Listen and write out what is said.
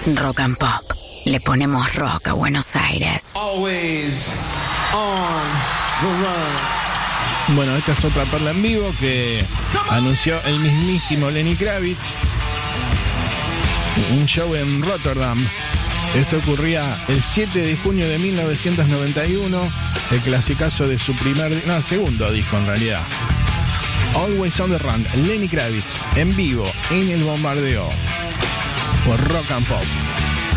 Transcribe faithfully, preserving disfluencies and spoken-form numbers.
Rock and Pop. Le ponemos rock a Buenos Aires. Always on the run. Bueno, esta es otra perla en vivo que anunció el mismísimo Lenny Kravitz. Un show en Rotterdam. Esto ocurría el siete de junio de mil novecientos noventa y uno. El clasicazo de su primer... No, segundo disco en realidad. Always on the Run. Lenny Kravitz en vivo en el bombardeo por Rock and Pop.